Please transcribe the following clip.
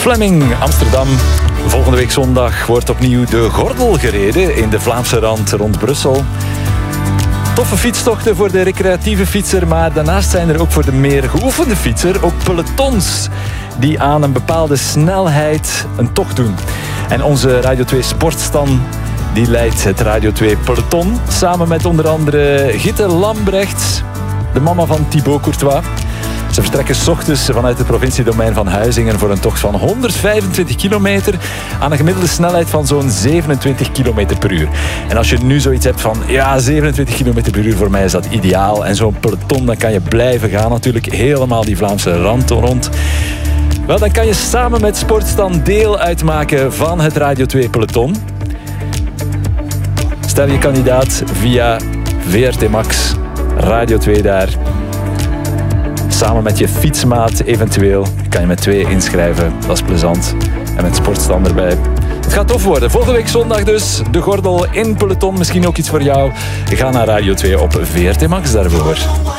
Flemming, Amsterdam. Volgende week zondag wordt opnieuw de gordel gereden in de Vlaamse Rand rond Brussel. Toffe fietstochten voor de recreatieve fietser, maar daarnaast zijn er ook voor de meer geoefende fietser ook pelotons die aan een bepaalde snelheid een tocht doen. En onze Radio 2 Sportstan die leidt het Radio 2 peloton samen met onder andere Gitte Lambrechts, de mama van Thibaut Courtois. Ze vertrekken 's ochtends vanuit het provinciedomein van Huizingen voor een tocht van 125 kilometer aan een gemiddelde snelheid van zo'n 27 kilometer per uur. En als je nu zoiets hebt van, ja, 27 kilometer per uur, voor mij is dat ideaal. En zo'n peloton, dan kan je blijven gaan natuurlijk, helemaal die Vlaamse Rand rond. Wel, dan kan je samen met Sportstan deel uitmaken van het Radio 2 peloton. Stel je kandidaat via VRT Max, Radio 2 daar. Samen met je fietsmaat eventueel kan je met 2 inschrijven. Dat is plezant. En met Sportstan erbij. Het gaat tof worden. Volgende week zondag dus. De gordel in peloton. Misschien ook iets voor jou. Ga naar Radio 2 op VRT Max daarvoor.